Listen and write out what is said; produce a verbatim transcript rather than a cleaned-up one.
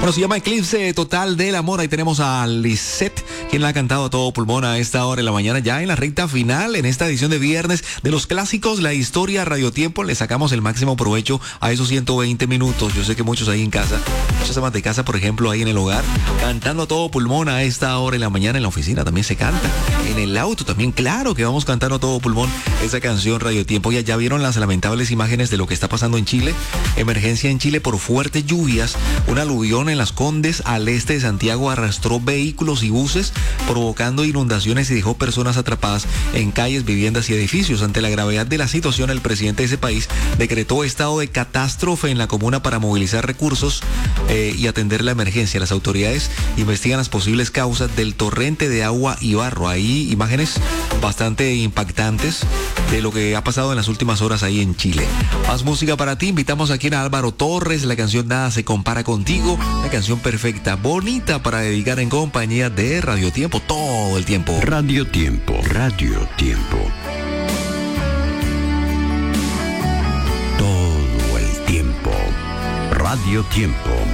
Bueno, se llama Eclipse Total del Amor. Ahí tenemos a Lisette, quien la ha cantado a todo pulmón a esta hora de la mañana, ya en la recta final, en esta edición de viernes de los clásicos, la historia Radio Tiempo. Le sacamos el máximo provecho a esos ciento veinte minutos. Yo sé que muchos ahí en casa, muchas amas de casa, por ejemplo, ahí en el hogar, cantando a todo pulmón a esta hora de la mañana. En la oficina también se canta, en el auto también, claro que vamos cantando a todo pulmón esa canción Radio Tiempo. Ya, ya vieron las lamentables imágenes de lo que está pasando en Chile. Emergencia en Chile por fuertes lluvias. Un aluvión en Las Condes, al este de Santiago, arrastró vehículos y buses, provocando inundaciones y dejó personas atrapadas en calles, viviendas y edificios. Ante la gravedad de la situación, el presidente de ese país decretó estado de catástrofe en la comuna para movilizar recursos eh, y atender la emergencia. Las autoridades investigan las posibles causas del torrente de agua y barro. Hay imágenes bastante impactantes de lo que ha pasado en las últimas horas ahí en Chile. Más música para ti. Invitamos aquí a Álvaro Torres, la canción Nada se compara contigo, una canción perfecta, bonita para dedicar en compañía de Radio Tiempo todo el tiempo. Radio Tiempo, Radio Tiempo. Todo el tiempo. Radio Tiempo.